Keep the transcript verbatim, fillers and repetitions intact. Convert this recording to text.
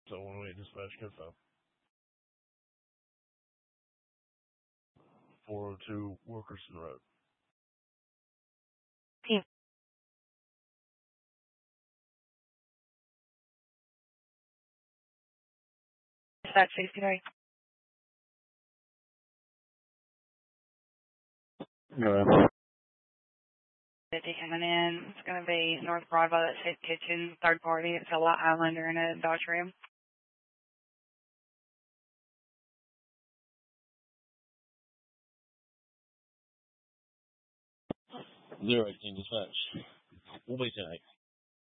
So when we dispatch confirm. four oh two Wilkerson Road. Team. Dispatch sixty-three. Go ahead. fifty coming in. It's going to be North Broadway, that's Hit Kitchen, third party. It's a Light Highlander and a Dodge Ram. zero eighteen dispatch. We'll be tonight.